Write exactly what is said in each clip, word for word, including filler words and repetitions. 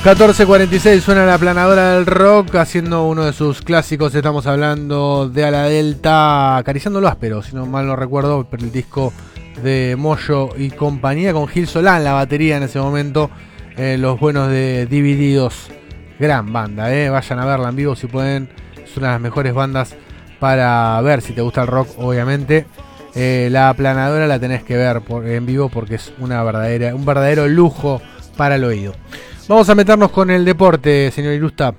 catorce cuarenta y seis suena la planadora del rock haciendo uno de sus clásicos. Estamos hablando de A la Delta, acariciando lo áspero, si no mal no recuerdo, pero el disco de Moyo y compañía, con Gil Solán la batería en ese momento, eh, los buenos de Divididos. Gran banda, eh. Vayan a verla en vivo si pueden. Es una de las mejores bandas para ver si te gusta el rock, obviamente. Eh, la planadora la tenés que ver por, en vivo porque es una verdadera, un verdadero lujo para el oído. Vamos a meternos con el deporte, señor Irusta.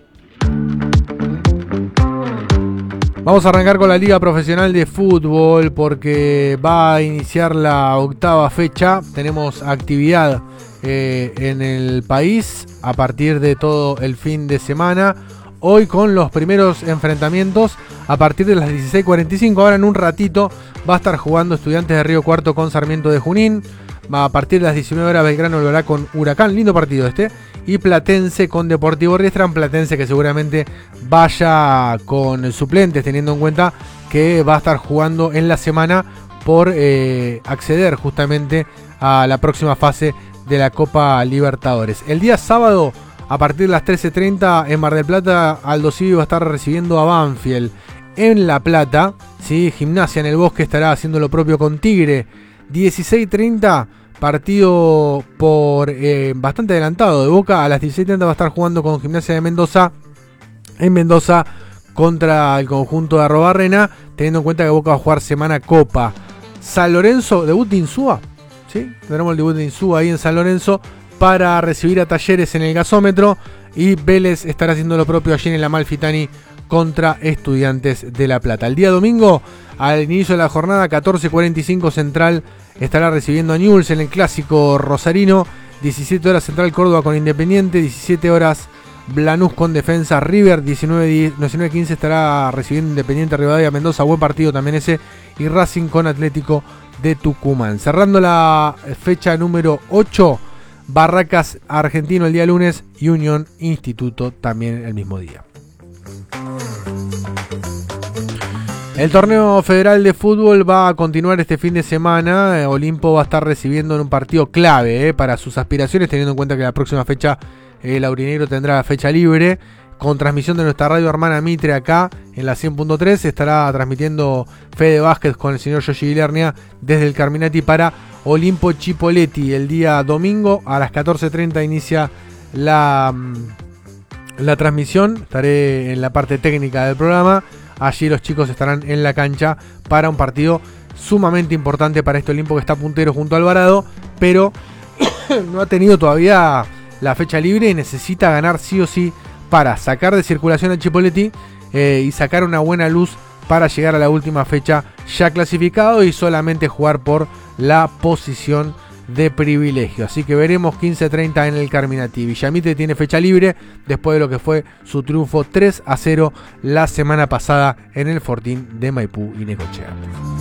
Vamos a arrancar con la Liga Profesional de Fútbol porque va a iniciar la octava fecha. Tenemos actividad eh, en el país a partir de todo el fin de semana. Hoy con los primeros enfrentamientos a partir de las dieciséis cuarenta y cinco. Ahora en un ratito va a estar jugando Estudiantes de Río Cuarto con Sarmiento de Junín. A partir de las diecinueve horas Belgrano lo hará con Huracán, lindo partido este. Y Platense con Deportivo Riestra. Platense que seguramente vaya con suplentes, teniendo en cuenta que va a estar jugando en la semana por eh, acceder justamente a la próxima fase de la Copa Libertadores. El día sábado, a partir de las trece treinta, en Mar del Plata, Aldo Civi va a estar recibiendo a Banfield. En La Plata, ¿sí? Gimnasia en el Bosque estará haciendo lo propio con Tigre. dieciséis treinta, partido por eh, bastante adelantado de Boca. A las dieciséis treinta va a estar jugando con Gimnasia de Mendoza en Mendoza contra el conjunto de Arrobarrena, teniendo en cuenta que Boca va a jugar semana Copa. San Lorenzo, debut de Insúa, ¿sí? Tenemos el debut de Insúa ahí en San Lorenzo para recibir a Talleres en el gasómetro, y Vélez estará haciendo lo propio allí en el Amalfitani contra Estudiantes de La Plata. El día domingo, al inicio de la jornada, catorce cuarenta y cinco, Central estará recibiendo a Newell's en el clásico rosarino. diecisiete horas Central Córdoba con Independiente, diecisiete horas Lanús con Defensa River, diecinueve quince estará recibiendo Independiente Rivadavia Mendoza, buen partido también ese, y Racing con Atlético de Tucumán. Cerrando la fecha número ocho, Barracas Argentino el día lunes y Unión Instituto también el mismo día. El torneo federal de fútbol va a continuar este fin de semana. Olimpo va a estar recibiendo en un partido clave eh, para sus aspiraciones, teniendo en cuenta que la próxima fecha el Aurinegro tendrá fecha libre. Con transmisión de nuestra radio hermana Mitre acá en la cien punto tres, estará transmitiendo Fede Vázquez con el señor Yoshi Guilhernia desde el Carminati para Olimpo Chipoleti. El día domingo a las catorce treinta inicia la, la transmisión. Estaré en la parte técnica del programa. Allí los chicos estarán en la cancha para un partido sumamente importante para este Olimpo que está puntero junto a Alvarado, pero no ha tenido todavía la fecha libre y necesita ganar sí o sí para sacar de circulación a Chipoleti eh, y sacar una buena luz para llegar a la última fecha ya clasificado y solamente jugar por la posición de privilegio. Así que veremos quince treinta en el Carminati. Villamitre tiene fecha libre después de lo que fue su triunfo tres a cero la semana pasada en el Fortín de Maipú y Necochea.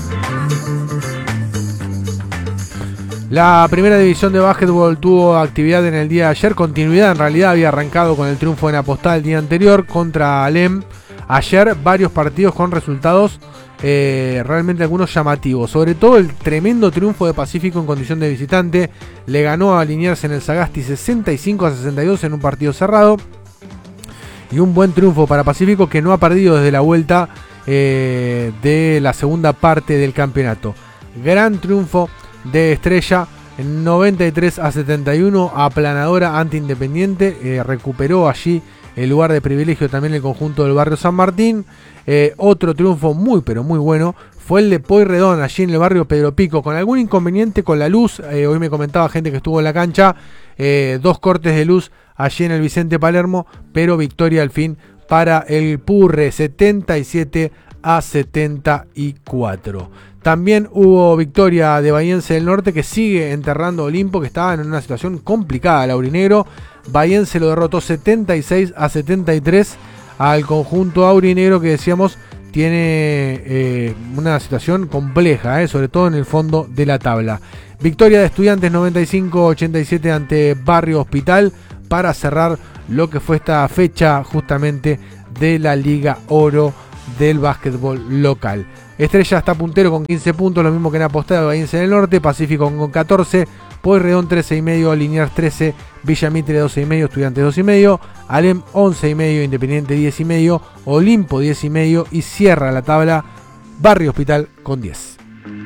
La primera división de básquetbol tuvo actividad en el día de ayer, continuidad en realidad, había arrancado con el triunfo en Apostá el día anterior contra Alem. Ayer varios partidos con resultados eh, realmente algunos llamativos, sobre todo el tremendo triunfo de Pacífico en condición de visitante. Le ganó a Liniers en el Sagasti sesenta y cinco a sesenta y dos en un partido cerrado, y un buen triunfo para Pacífico que no ha perdido desde la vuelta eh, de la segunda parte del campeonato. Gran triunfo de Estrella, noventa y tres a setenta y uno, aplanadora ante Independiente. Eh, recuperó allí el lugar de privilegio también el conjunto del barrio San Martín. Eh, otro triunfo muy pero muy bueno fue el de Pueyrredón allí en el barrio Pedro Pico, con algún inconveniente con la luz. Eh, hoy me comentaba gente que estuvo en la cancha, eh, dos cortes de luz allí en el Vicente Palermo, pero victoria al fin para el Purre, setenta y siete a setenta y cuatro. También hubo victoria de Bahiense del Norte, que sigue enterrando a Olimpo, que estaba en una situación complicada. El aurinegro, Bahiense lo derrotó setenta y seis a setenta y tres al conjunto aurinegro, que decíamos tiene eh, una situación compleja, eh, sobre todo en el fondo de la tabla. Victoria de Estudiantes noventa y cinco a ochenta y siete ante Barrio Hospital para cerrar lo que fue esta fecha justamente de la Liga Oro del básquetbol local. Estrella está puntero con quince puntos, lo mismo que en Apostado, Bahiense del Norte. Pacífico con catorce, Pueyrredón trece y medio, Liniers trece, Villa Mitre doce y medio, Estudiantes doce y medio, Alem once y medio, Independiente diez y medio, Olimpo diez y medio y cierra la tabla Barrio Hospital con diez.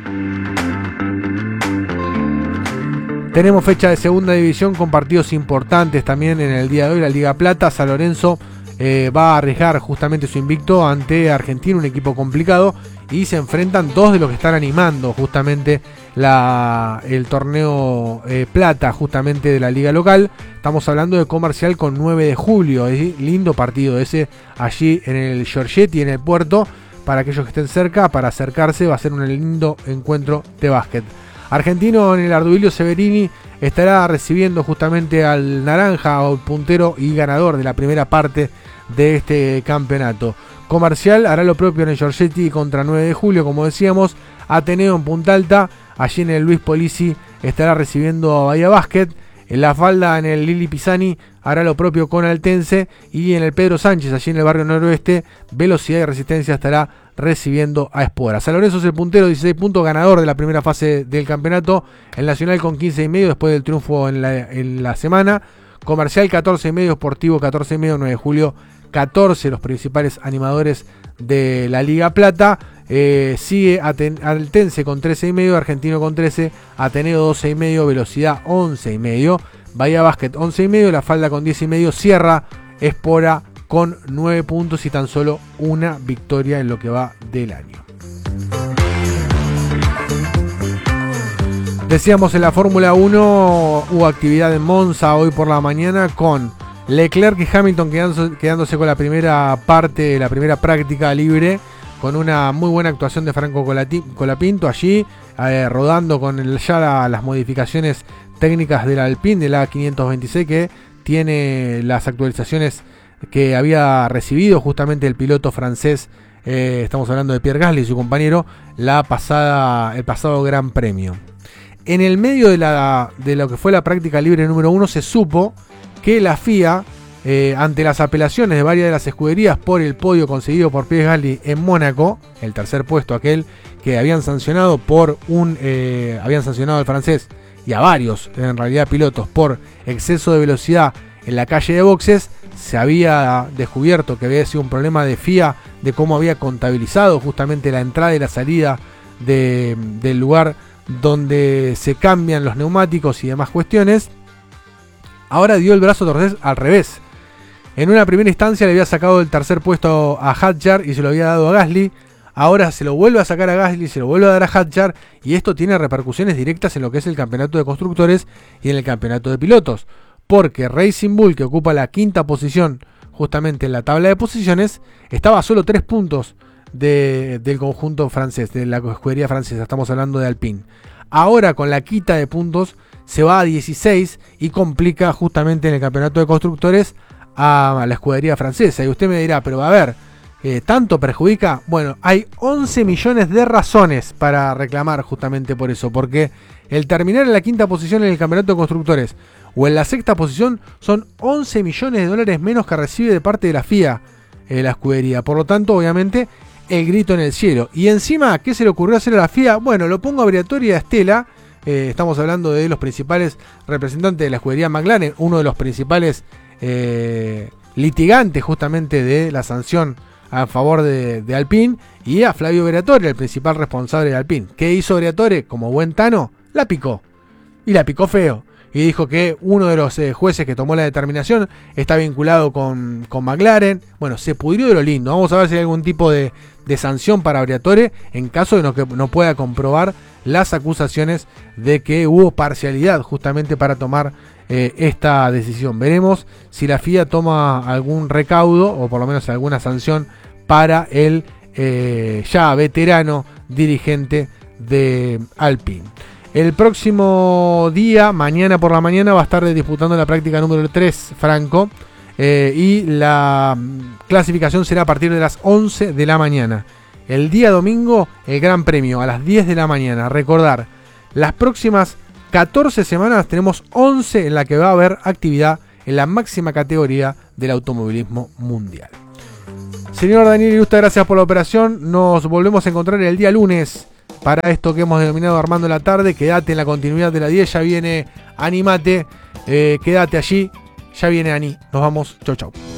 Tenemos fecha de segunda división con partidos importantes también en el día de hoy. La Liga Plata, San Lorenzo eh, va a arriesgar justamente su invicto ante Argentino, un equipo complicado, y se enfrentan dos de los que están animando justamente la, el torneo eh, Plata justamente de la liga local. Estamos hablando de Comercial con nueve de julio, es lindo partido ese allí en el Giorgetti, en el puerto, para aquellos que estén cerca, para acercarse, va a ser un lindo encuentro de básquet. Argentino en el Arduilio Severini estará recibiendo justamente al Naranja, o puntero y ganador de la primera parte de este campeonato. Comercial hará lo propio en el Giorgetti contra nueve de julio, como decíamos. Ateneo en Punta Alta, allí en el Luis Polisi estará recibiendo a Bahía Básquet. En La Falda, en el Lili Pisani, hará lo propio con Altense. Y en el Pedro Sánchez, allí en el barrio noroeste, Velocidad y Resistencia estará recibiendo a Espora. San Lorenzo es el puntero, dieciséis puntos, ganador de la primera fase del campeonato. El Nacional con quince y medio después del triunfo en la, en la semana. Comercial catorce y medio, Sportivo catorce y medio, nueve de julio catorce, los principales animadores de la Liga Plata. Eh, sigue Aten Altense con trece y medio, Argentino con trece, Ateneo doce y medio, Velocidad once y medio, Bahía Básquet once y medio, La Falda con diez y medio, cierra Espora con nueve puntos y tan solo una victoria en lo que va del año. Decíamos en la Fórmula uno, hubo actividad en Monza hoy por la mañana con Leclerc y Hamilton quedándose, quedándose con la primera parte, la primera práctica libre, con una muy buena actuación de Franco Colapinto allí, eh, rodando con el, ya la, las modificaciones técnicas del Alpine, del A quinientos veintiséis, que tiene las actualizaciones que había recibido justamente el piloto francés, eh, estamos hablando de Pierre Gasly y su compañero, la pasada, el pasado Gran Premio. En el medio de, la, de lo que fue la práctica libre número uno, se supo que la F I A, eh, ante las apelaciones de varias de las escuderías por el podio conseguido por Pierre Gasly en Mónaco, el tercer puesto, aquel que habían sancionado por un eh, habían sancionado al francés y a varios, en realidad pilotos, por exceso de velocidad en la calle de boxes, se había descubierto que había sido un problema de F I A, de cómo había contabilizado justamente la entrada y la salida de, del lugar donde se cambian los neumáticos y demás cuestiones. Ahora dio el brazo a torcer al revés. En una primera instancia le había sacado el tercer puesto a Hadjar y se lo había dado a Gasly. Ahora se lo vuelve a sacar a Gasly, se lo vuelve a dar a Hadjar, y esto tiene repercusiones directas en lo que es el campeonato de constructores y en el campeonato de pilotos. Porque Racing Bull, que ocupa la quinta posición justamente en la tabla de posiciones, estaba a solo tres puntos de, del conjunto francés, de la escudería francesa. Estamos hablando de Alpine. Ahora con la quita de puntos se va a dieciséis y complica justamente en el campeonato de constructores a la escudería francesa. Y usted me dirá, pero a ver, eh, ¿tanto perjudica? Bueno, hay once millones de razones para reclamar justamente por eso. Porque el terminar en la quinta posición en el campeonato de constructores o en la sexta posición son once millones de dólares menos que recibe de parte de la F I A, eh, la escudería. Por lo tanto, obviamente, el grito en el cielo. Y encima, ¿qué se le ocurrió hacer a la F I A? Bueno, lo pongo a Briatore y a Stella. Eh, estamos hablando de los principales representantes de la escudería McLaren, uno de los principales eh, litigantes justamente de la sanción a favor de, de Alpine, y a Flavio Briatore, el principal responsable de Alpine. ¿Qué hizo Briatore? Como buen tano, la picó. Y la picó feo. Y dijo que uno de los eh, jueces que tomó la determinación está vinculado con, con McLaren. Bueno, se pudrió de lo lindo. Vamos a ver si hay algún tipo de, de sanción para Briatore en caso de no, que no pueda comprobar las acusaciones de que hubo parcialidad justamente para tomar eh, esta decisión. Veremos si la F I A toma algún recaudo o por lo menos alguna sanción para el eh, ya veterano dirigente de Alpine. El próximo día, mañana por la mañana, va a estar disputando la práctica número tres, Franco. Eh, y la clasificación será a partir de las once de la mañana. El día domingo, el Gran Premio, a las diez de la mañana. Recordar, las próximas catorce semanas tenemos once en la que va a haber actividad en la máxima categoría del automovilismo mundial. Señor Daniel Irusta, gracias por la operación. Nos volvemos a encontrar el día lunes para esto que hemos denominado Armando la Tarde. Quédate en la continuidad de la diez, ya viene Animate, eh, quédate allí, ya viene Ani. Nos vamos, chau chau.